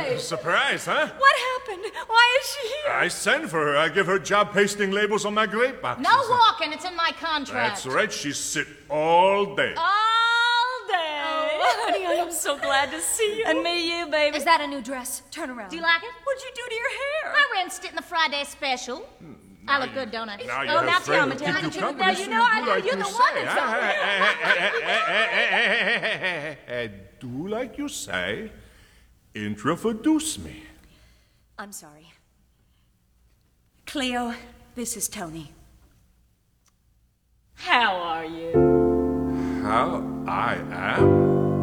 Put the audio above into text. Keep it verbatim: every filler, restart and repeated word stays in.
Surprise! Surprise, huh? What happened? Why is she here? I send for her. I give her job pasting labels on my grape boxes. No walking. It's in my contract. That's right. She sit all day. All day. Oh, honey, I am so glad to see you. And me, you, baby. Is that a new dress? Turn around. Do you like it? What'd you do to your hair? I rinsed it in the Friday special. I look good, don't I? Now oh, you're now afraid tell me, to tell keep me. you company. Now, you know, I do know like you're you the say. one that's Do like you say. Introduce me. I'm sorry. Cleo, this is Tony. How are you? How I am?